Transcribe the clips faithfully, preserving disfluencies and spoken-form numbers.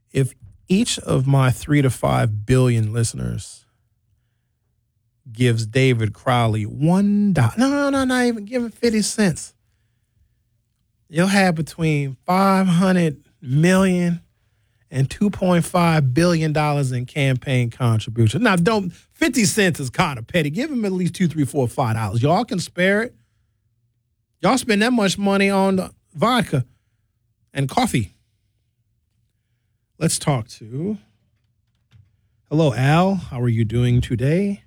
If each of my three to five billion listeners gives David Crowley one dollar, no, no, no, not even giving fifty cents, you'll have between five hundred million and two point five billion dollars in campaign contributions. Now, don't fifty cents is kind of petty. Give him at least two, three, four, five dollars. Y'all can spare it. Y'all spend that much money on vodka and coffee. Let's talk to. Hello, Al. How are you doing today?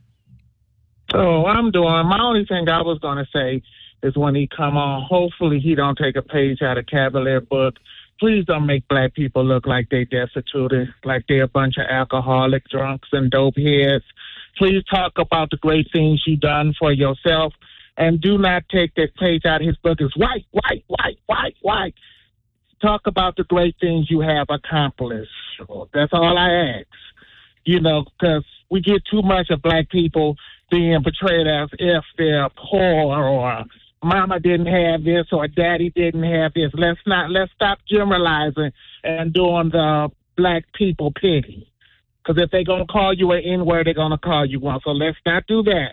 Oh, I'm doing. My only thing I was going to say is when he come on, hopefully he don't take a page out of Cavalier book. Please don't make black people look like they destitute, like they're a bunch of alcoholic drunks and dope heads. Please talk about the great things you've done for yourself, and do not take that page out of his book. It's white, white, white, white, white. Talk about the great things you have accomplished. That's all I ask. You know, because we get too much of black people being portrayed as if they're poor or mama didn't have this or daddy didn't have this. Let's not, let's stop generalizing and doing the black people pity. Because if they're going to call you an N-word, they're going to call you one. So let's not do that.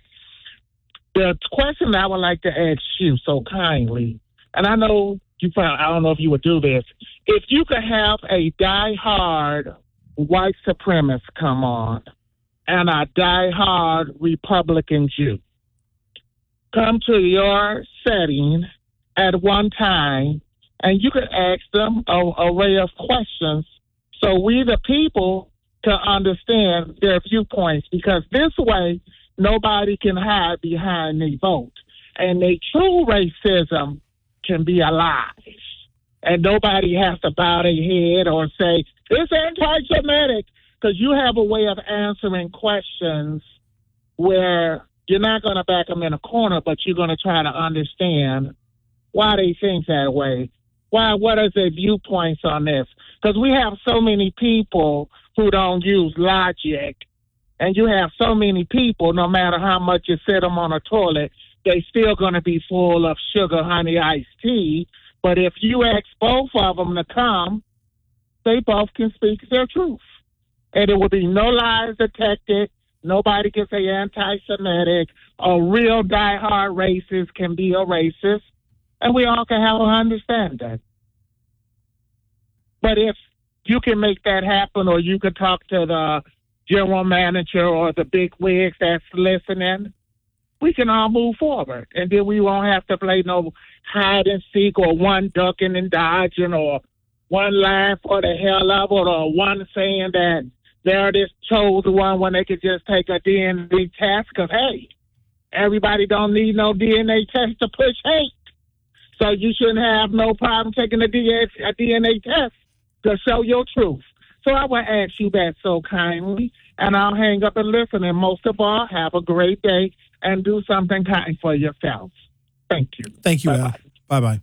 The question I would like to ask you so kindly, and I know you probably, I don't know if you would do this, if you could have a die-hard white supremacist come on and a die-hard Republican Jew come to your setting at one time, and you could ask them an array of questions so we, the people, can understand their viewpoints, because this way nobody can hide behind their vote. And their true racism can be alive. And nobody has to bow their head or say, it's anti-Semitic, because you have a way of answering questions where you're not going to back them in a corner, but you're going to try to understand why they think that way. Why? What are their viewpoints on this? Because we have so many people who don't use logic, and you have so many people, no matter how much you sit them on a toilet, they still going to be full of sugar, honey, iced tea. But if you ask both of them to come, they both can speak their truth. And there will be no lies detected. Nobody can say anti-Semitic. A real diehard racist can be a racist. And we all can have an understanding. But if you can make that happen, or you can talk to the general manager or the big wigs that's listening, we can all move forward. And then we won't have to play no hide and seek or one ducking and dodging or one line for the hell of it or one saying that they're this chosen one when they could just take a D N A test. Because, hey, everybody don't need no D N A test to push hate. So you shouldn't have no problem taking a D N A test to show your truth. So I will ask you that so kindly, and I'll hang up and listen. And most of all, have a great day and do something kind for yourself. Thank you. Thank you, Bye-bye. Al. Bye-bye.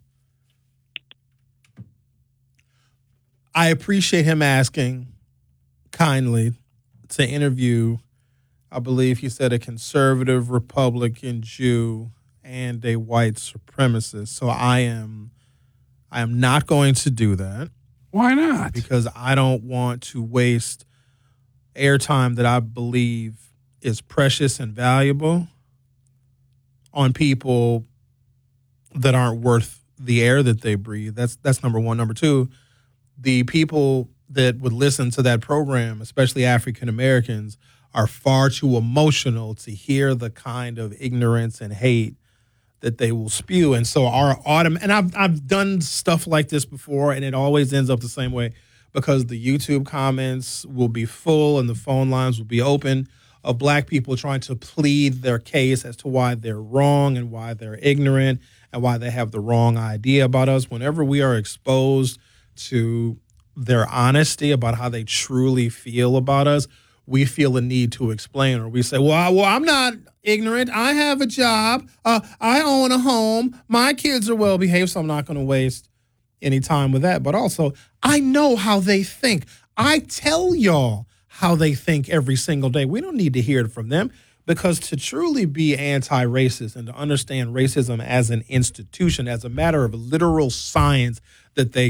I appreciate him asking kindly to interview, I believe he said, a conservative Republican Jew and a white supremacist. So I am I am not going to do that. Why not? Because I don't want to waste airtime that I believe is precious and valuable on people that aren't worth the air that they breathe. That's that's number one. Number two, the people that would listen to that program, especially African Americans, are far too emotional to hear the kind of ignorance and hate that they will spew. And so our autumn, and I've I've done stuff like this before, and it always ends up the same way, because the YouTube comments will be full and the phone lines will be open of black people trying to plead their case as to why they're wrong and why they're ignorant and why they have the wrong idea about us. Whenever we are exposed to their honesty about how they truly feel about us, we feel a need to explain, or we say, well, I, well, I'm not ignorant. I have a job. Uh, I own a home. My kids are well behaved, so I'm not going to waste any time with that. But also, I know how they think. I tell y'all how they think every single day. We don't need to hear it from them, because to truly be anti-racist and to understand racism as an institution, as a matter of literal science that they